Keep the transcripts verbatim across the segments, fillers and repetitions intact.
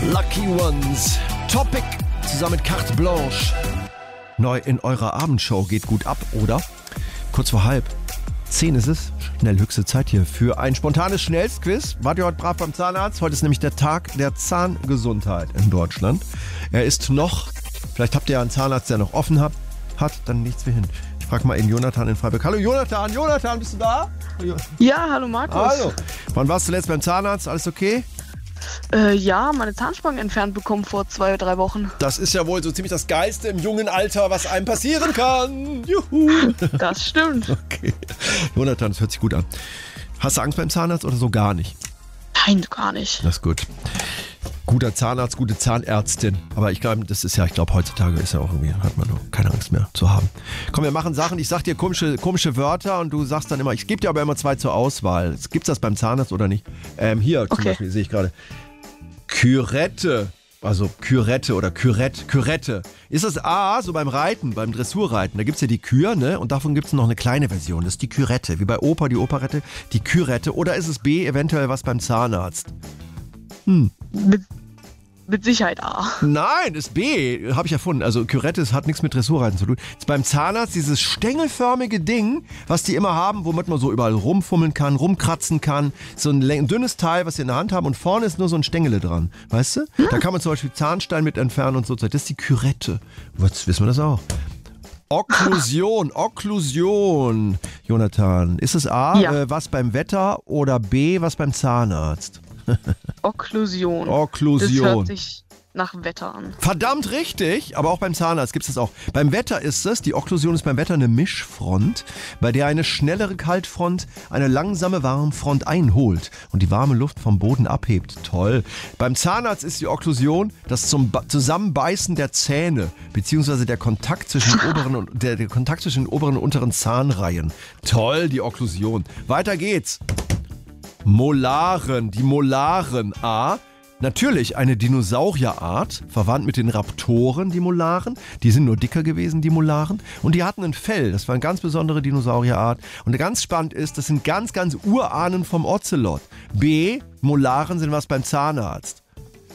Lucky Ones. Topic zusammen mit Carte Blanche. Neu in eurer Abendshow. Geht gut ab, oder? Kurz vor halb. Zehn ist es. Schnell höchste Zeit hier für ein spontanes Schnellstquiz. Wart ihr heute brav beim Zahnarzt? Heute ist nämlich der Tag der Zahngesundheit in Deutschland. Er ist noch, vielleicht habt ihr ja einen Zahnarzt, der noch offen hat, hat dann nichts mehr hin. Ich frage mal in Jonathan in Freiburg. Hallo Jonathan, Jonathan, bist du da? Ja, hallo Markus. Hallo. Wann warst du zuletzt beim Zahnarzt? Alles okay? Äh, ja, meine Zahnspange entfernt bekommen vor zwei, drei Wochen. Das ist ja wohl so ziemlich das Geilste im jungen Alter, was einem passieren kann. Juhu. Das stimmt. Okay. Jonathan, das hört sich gut an. Hast du Angst beim Zahnarzt oder so gar nicht? Nein, gar nicht. Das ist gut. Guter Zahnarzt, gute Zahnärztin. Aber ich glaube, das ist ja, ich glaube, heutzutage ist ja auch irgendwie, hat man doch keine Angst mehr zu haben. Komm, wir machen Sachen, ich sag dir komische, komische Wörter und du sagst dann immer, ich gebe dir aber immer zwei zur Auswahl. Gibt's das beim Zahnarzt oder nicht? Ähm, hier zum Okay. Beispiel sehe ich gerade. Kürette. Also Kürette oder Kürette, Kürette. Ist das A, so beim Reiten, beim Dressurreiten, da gibt's ja die Kür, ne? Und davon gibt's noch eine kleine Version, das ist die Kürette. Wie bei Oper, die Operette, die Kürette. Oder ist es B, eventuell was beim Zahnarzt? Hm. Mit, mit Sicherheit A. Nein, ist B, habe ich erfunden. Also Kürette, es hat nichts mit Dressurreiten zu tun. Ist beim Zahnarzt dieses stängelförmige Ding, was die immer haben, womit man so überall rumfummeln kann, rumkratzen kann. So ein, ein dünnes Teil, was sie in der Hand haben und vorne ist nur so ein Stängele dran. Weißt du? Hm? Da kann man zum Beispiel Zahnstein mit entfernen und so. Das ist die Kürette. Jetzt wissen wir das auch. Okklusion, Okklusion. Jonathan, ist es A, Ja. äh, was beim Wetter oder B, was beim Zahnarzt? Okklusion. Okklusion. Das hört sich nach Wetter an. Verdammt richtig, aber auch beim Zahnarzt gibt es das auch. Beim Wetter ist es, die Okklusion ist beim Wetter eine Mischfront, bei der eine schnellere Kaltfront eine langsame Warmfront einholt und die warme Luft vom Boden abhebt. Toll. Beim Zahnarzt ist die Okklusion das zum ba- Zusammenbeißen der Zähne, beziehungsweise der Kontakt zwischen den oberen und, der, der Kontakt zwischen den oberen und unteren Zahnreihen. Toll, die Okklusion. Weiter geht's. Molaren, die Molaren. A, natürlich eine Dinosaurierart, verwandt mit den Raptoren, die Molaren. Die sind nur dicker gewesen, die Molaren. Und die hatten ein Fell, das war eine ganz besondere Dinosaurierart. Und ganz spannend ist, das sind ganz, ganz Urahnen vom Ocelot. B, Molaren sind was beim Zahnarzt.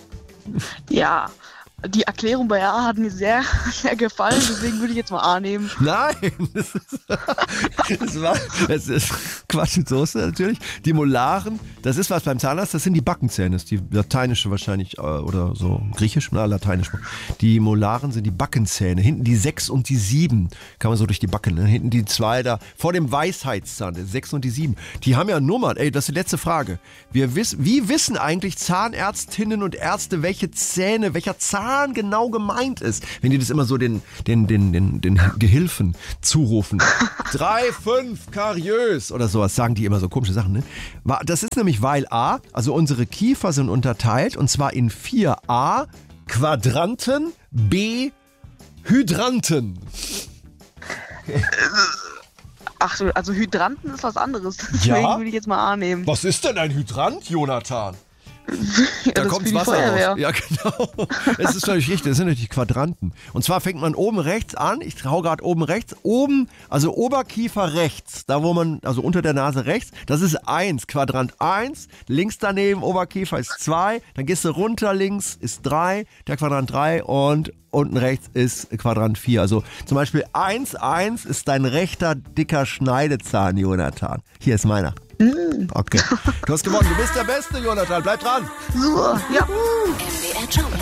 Ja, die Erklärung bei A hat mir sehr, sehr gefallen, deswegen würde ich jetzt mal A nehmen. Nein, das ist, das war, das ist Quatsch mit Soße natürlich. Die Molaren, das ist was beim Zahnarzt, das sind die Backenzähne, das ist die lateinische wahrscheinlich, äh, oder so griechisch, na, lateinisch. Die Molaren sind die Backenzähne, hinten die sechs und die sieben, kann man so durch die Backen, ne? Hinten die zwei da, vor dem Weisheitszahn, die sechs und die sieben. Die haben ja Nummern, ey, das ist die letzte Frage. Wir wiss, wie wissen eigentlich Zahnärztinnen und Ärzte, welche Zähne, welcher Zahn genau gemeint ist, wenn die das immer so den, den, den, den, den Gehilfen zurufen. Drei, fünf, kariös oder sowas, sagen die immer so komische Sachen. Ne? Das ist nämlich, weil A, also unsere Kiefer sind unterteilt und zwar in vier. A, Quadranten, B, Hydranten. Ach so, also Hydranten ist was anderes, deswegen Ja? würde ich jetzt mal A nehmen. Was ist denn ein Hydrant, Jonathan? Ja, Da das kommt für die Wasser Feuerwehr. raus. Ja, genau. Es ist völlig richtig. Das sind natürlich Quadranten. Und zwar fängt man oben rechts an. Ich hau gerade oben rechts. Oben, also Oberkiefer rechts. Da, wo man, also unter der Nase rechts. Das ist eins. Quadrant eins. Links daneben, Oberkiefer ist zwei. Dann gehst du runter links, ist drei. Der Quadrant drei. Und unten rechts ist Quadrant vier. Also zum Beispiel eins, eins ist dein rechter, dicker Schneidezahn, Jonathan. Hier ist meiner. Okay. Du hast gewonnen. Du bist der Beste, Jonathan. Bleib dran. So, ja. M W R Jump.